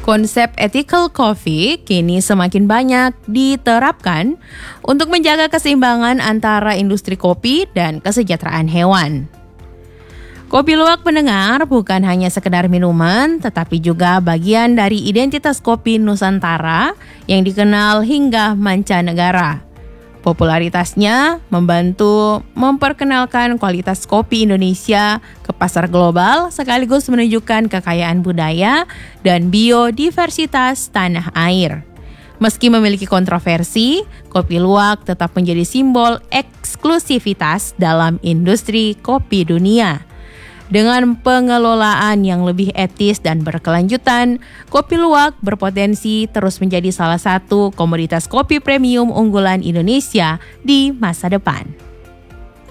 Konsep ethical coffee kini semakin banyak diterapkan untuk menjaga keseimbangan antara industri kopi dan kesejahteraan hewan. Kopi luwak pendengar bukan hanya sekedar minuman, tetapi juga bagian dari identitas kopi Nusantara yang dikenal hingga mancanegara. Popularitasnya membantu memperkenalkan kualitas kopi Indonesia ke pasar global sekaligus menunjukkan kekayaan budaya dan biodiversitas tanah air. Meski memiliki kontroversi, kopi luwak tetap menjadi simbol eksklusivitas dalam industri kopi dunia. Dengan pengelolaan yang lebih etis dan berkelanjutan, kopi luwak berpotensi terus menjadi salah satu komoditas kopi premium unggulan Indonesia di masa depan.